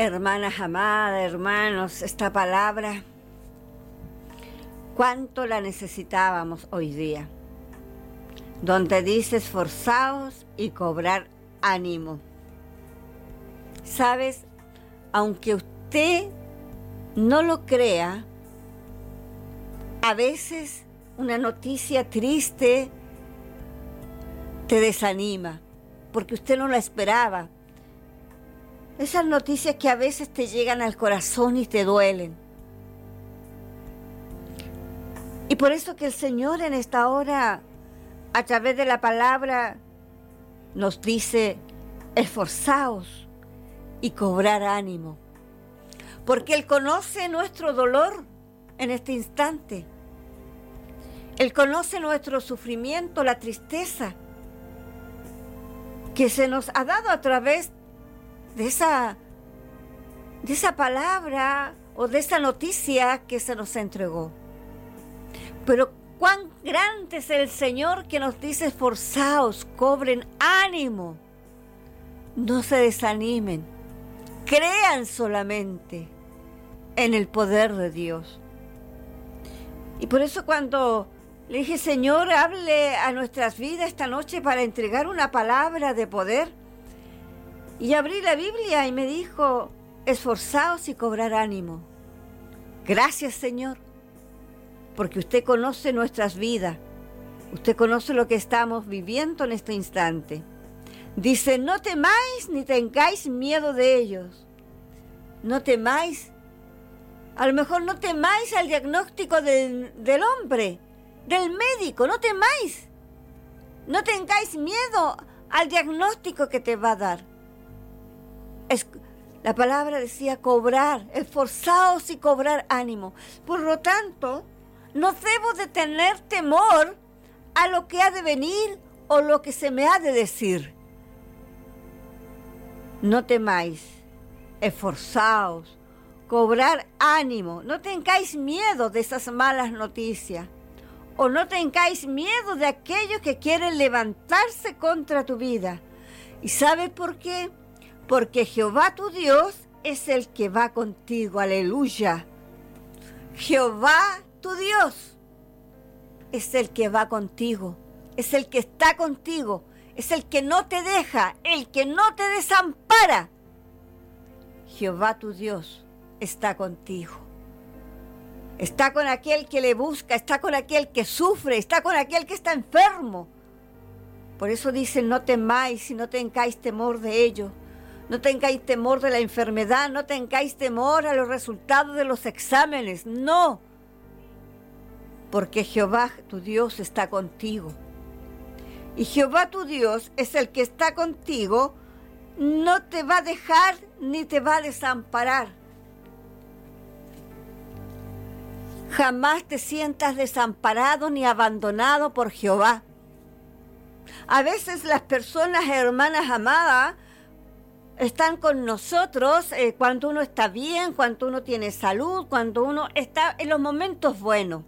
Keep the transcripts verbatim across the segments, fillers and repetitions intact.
Hermanas amadas, hermanos, esta palabra, cuánto la necesitábamos hoy día, donde dice esforzaos y cobrar ánimo. Sabes, aunque usted no lo crea, a veces una noticia triste te desanima, porque usted no la esperaba. Esas noticias que a veces te llegan al corazón y te duelen. Y por eso que el Señor en esta hora, a través de la palabra, nos dice, esforzaos y cobrar ánimo. Porque Él conoce nuestro dolor en este instante. Él conoce nuestro sufrimiento, la tristeza que se nos ha dado a través de esa, de esa palabra o de esa noticia que se nos entregó. Pero cuán grande es el Señor que nos dice, esforzaos, cobren ánimo, no se desanimen, crean solamente en el poder de Dios. Y por eso cuando le dije, Señor, hable a nuestras vidas esta noche para entregar una palabra de poder, y abrí la Biblia y me dijo, esforzaos y cobrar ánimo. Gracias, Señor, porque usted conoce nuestras vidas. Usted conoce lo que estamos viviendo en este instante. Dice, no temáis ni tengáis miedo de ellos. No temáis. A lo mejor no temáis al diagnóstico del, del hombre, del médico. No temáis. No tengáis miedo al diagnóstico que te va a dar. Es, la palabra decía cobrar, esforzaos y cobrar ánimo. Por lo tanto, no debo de tener temor a lo que ha de venir o lo que se me ha de decir. No temáis, esforzaos, cobrar ánimo. No tengáis miedo de esas malas noticias. O no tengáis miedo de aquellos que quieren levantarse contra tu vida. ¿Y sabes por qué? Porque Jehová tu Dios es el que va contigo, aleluya. Jehová tu Dios es el que va contigo, es el que está contigo, es el que no te deja, el que no te desampara. Jehová tu Dios está contigo. Está con aquel que le busca, está con aquel que sufre, está con aquel que está enfermo. Por eso dicen, no temáis y no tengáis temor de ello. No tengáis temor de la enfermedad, no tengáis temor a los resultados de los exámenes, no. Porque Jehová tu Dios está contigo. Y Jehová tu Dios es el que está contigo, no te va a dejar ni te va a desamparar. Jamás te sientas desamparado ni abandonado por Jehová. A veces las personas, hermanas amadas, están con nosotros eh, cuando uno está bien, cuando uno tiene salud, cuando uno está en los momentos buenos.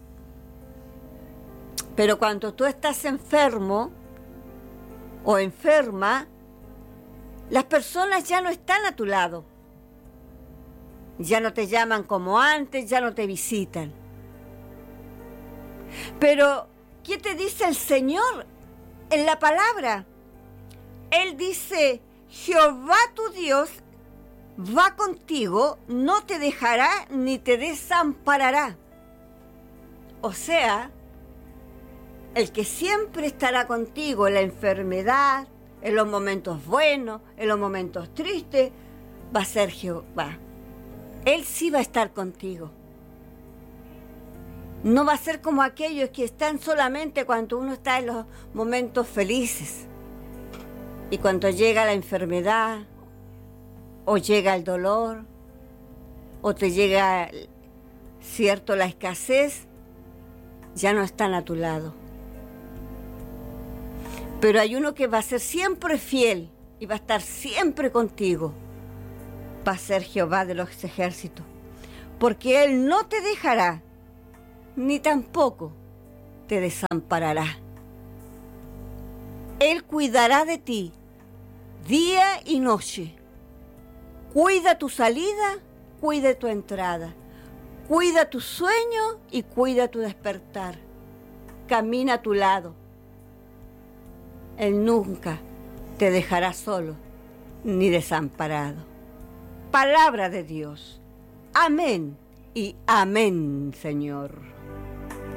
Pero cuando tú estás enfermo o enferma, las personas ya no están a tu lado. Ya no te llaman como antes, ya no te visitan. Pero, ¿qué te dice el Señor en la palabra? Él dice, Jehová tu Dios va contigo, no te dejará ni te desamparará. O sea, el que siempre estará contigo en la enfermedad, en los momentos buenos, en los momentos tristes, va a ser Jehová. Él sí va a estar contigo. No va a ser como aquellos que están solamente cuando uno está en los momentos felices. Y cuando llega la enfermedad, o llega el dolor, o te llega, cierto, la escasez, ya no están a tu lado. Pero hay uno que va a ser siempre fiel y va a estar siempre contigo. Va a ser Jehová de los ejércitos. Porque Él no te dejará, ni tampoco te desamparará. Él cuidará de ti día y noche. Cuida tu salida, cuida tu entrada. Cuida tu sueño y cuida tu despertar. Camina a tu lado. Él nunca te dejará solo ni desamparado. Palabra de Dios. Amén y amén, Señor.